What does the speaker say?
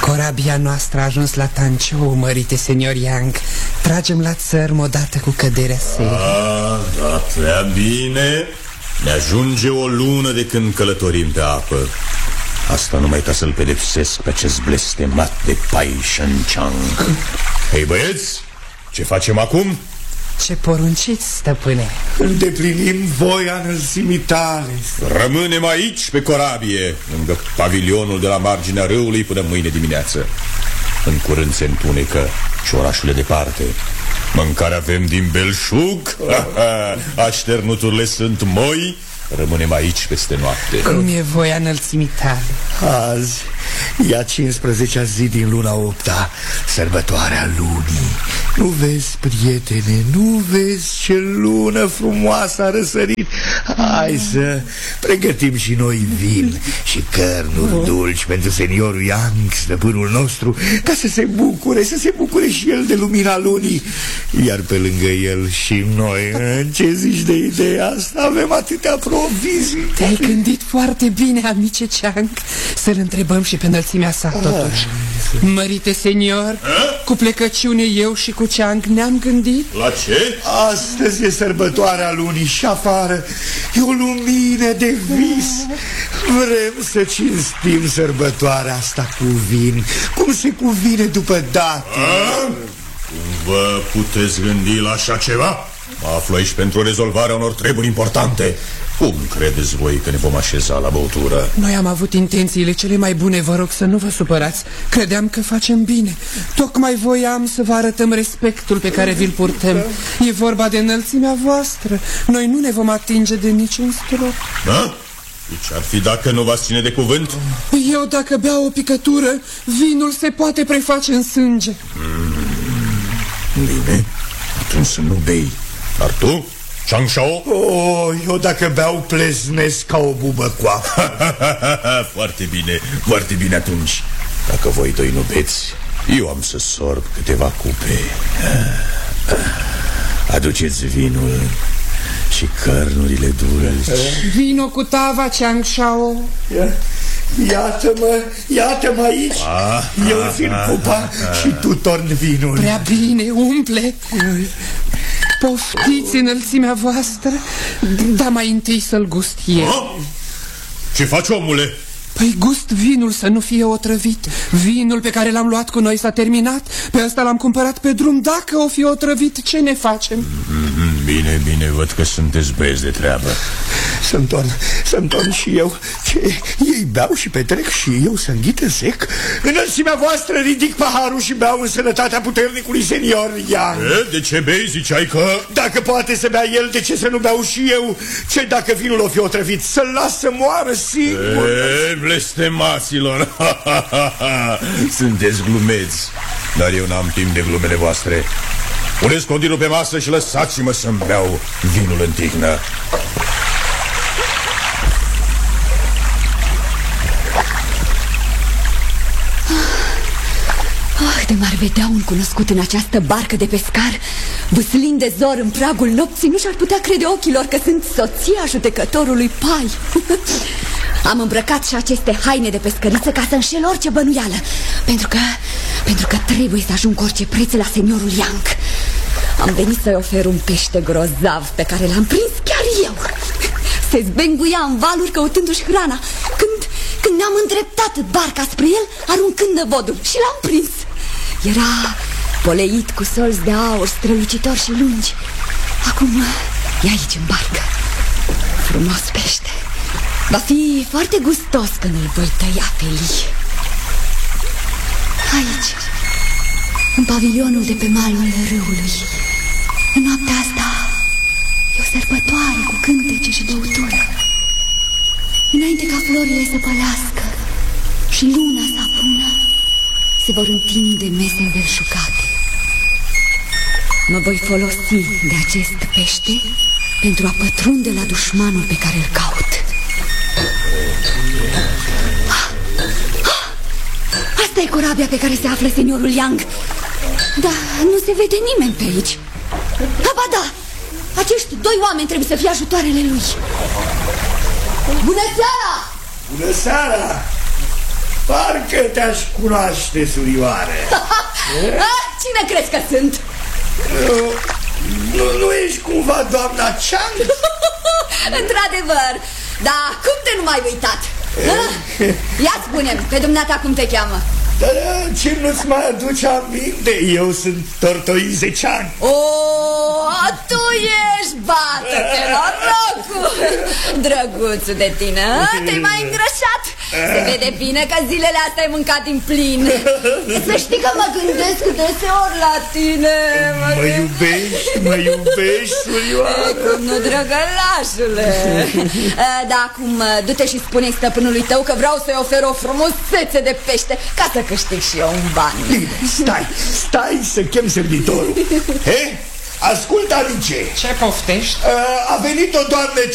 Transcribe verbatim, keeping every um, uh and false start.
Corabia noastră a ajuns la Tanciou, mărite senior Yang. Tragem la țărm odată cu căderea serii. Ah, da, prea bine. Ne ajunge o lună de când călătorim pe apă. Asta numai ca să-l pedepsesc pe acest blestemat de Pai Shenchang. Hei băieți, ce facem acum? Ce porunciți, stăpâne? Îndeplinim voia înălțimii tale. Rămânem aici pe corabie, lângă pavilionul de la marginea râului, până mâine dimineață. În curând se întunecă și orașul e departe. Mâncare avem din belșug. Așternuturile sunt moi. Rămânem aici peste noapte. Cum e voia înălțimii tale? Azi e a cincisprezecea zi din luna opta, sărbătoarea lunii. Nu vezi, prietene, nu vezi ce lună frumoasă a răsărit? Hai să pregătim și noi vin și cărnuri dulci pentru seniorul Yang, stăpânul nostru, ca să se bucure, să se bucure și el de lumina lunii. Iar pe lângă el și noi. Ce zici de ideea asta? Avem atâtea provizii. Te-ai gândit foarte bine, amice Chang. Să-l întrebăm și pe înălțimea sa, totuși. Mărite senior, cu plecăciune eu și cu Chang ne-am gândit. La ce? Astăzi e sărbătoarea lunii și afară e o lumină de vis. Vrem să cinstim sărbătoarea asta cu vin, cum se cuvine după date. Cum vă puteți gândi la așa ceva? Mă aflu aici pentru rezolvarea unor treburi importante. Cum credeți voi că ne vom așeza la băutură? Noi am avut intențiile cele mai bune, vă rog să nu vă supărați. Credeam că facem bine. Tocmai voiam să vă arătăm respectul pe care vi-l purtăm. E vorba de înălțimea voastră. Noi nu ne vom atinge de niciun strop. Da? Deci ar fi dacă nu v-ați ține de cuvânt? Eu dacă beau o picătură, vinul se poate preface în sânge. mm, Bine, atunci să nu bei. Dar tu? Chang Shao? Oh, eu dacă beau pleznesc ca o bubă coafă. Foarte bine, foarte bine atunci. Dacă voi doi nu beți, eu am să sorb câteva cupe. Aduceți vinul și cărnurile dulci. Vino cu tava, Chang Shao. Iată-mă, iată-mă aici. ah, Eu țin cupa și tu torni vinul. Prea bine, umple. Poftiți înălțimea voastră, dar mai întâi să-l gust eu. ah? Ce faci, omule? Păi gust vinul să nu fie otrăvit. Vinul pe care l-am luat cu noi s-a terminat. Pe ăsta l-am cumpărat pe drum. Dacă o fi otrăvit, ce ne facem? Bine, bine, văd că sunteți băieți de treabă. Să-mi torn, să-mi torn și eu. Ce? Ei beau și petrec și eu să înghit în sec? Înălțimea voastră, ridic paharul și beau în sănătatea puternicului senior Yang. E, de ce bei? Ziceai că... Dacă poate să bea el, de ce să nu beau și eu? Ce dacă vinul o fi otrăvit? Să-l las să moară singur. E, blestemaților. Sunteți glumeți. Dar eu n-am timp de glumele voastre. Puneți continuu pe masă și lăsați-mă să-mi beau vinul în tihnă. Ah, de m-ar vedea un cunoscut în această barcă de pescar, vâslind de zor în pragul nopții, nu și-ar putea crede ochilor că sunt soția judecătorului Pai. Am îmbrăcat și aceste haine de pescăriță ca să înșel orice bănuială, Pentru că, pentru că trebuie să ajung cu orice preț la seniorul Yang. Am venit să-i ofer un pește grozav pe care l-am prins chiar eu. Se zbenguia în valuri căutându-și hrana, Când, când ne-am îndreptat barca spre el, aruncând năvodul, și l-am prins. Era poleit cu solzi de aur strălucitori și lungi. Acum e aici în barcă. Frumos pește. Va fi foarte gustos când îl voi tăia felii. Aici, în pavilionul de pe malul râului. În noaptea asta e o sărbătoare cu cântece și băutură. Înainte ca florile să pălească și luna să apună, se vor întinde mese înverșucate. Mă voi folosi de acest pește pentru a pătrunde la dușmanul pe care îl caut. Asta e corabia pe care se află seniorul Yang. Dar nu se vede nimeni pe aici. Ba da, acești doi oameni trebuie să fie ajutoarele lui. Bună seara! Bună seara! Parcă Dacă te-aș cunoaște, surioare. Cine crezi că sunt? Nu, nu, nu ești cumva doamna Chang? Într-adevăr, dar cum te nu m-ai uitat? Ia spune-mi, pe dumneata cum te cheamă? Da, ce nu-ți mai aduce aminte? Eu sunt Tortoise Chang. O, tu ești, bată-te, norocul. Drăguțul de tine, te-ai mai îngrășat. Se vede bine că zilele astea ai mâncat din plin. Să știi că mă gândesc deseori la tine. Mă, mă iubești, mă iubești, surioară. Cum nu, drăgălașule. Da, acum du-te și spune stăpânului tău că vreau să-i ofer o frumusețe de pește ca să câștig și eu un ban. Bine, stai, stai să chem servitorul. He? Ascultă, amice. Ce poftești? A venit o doamnă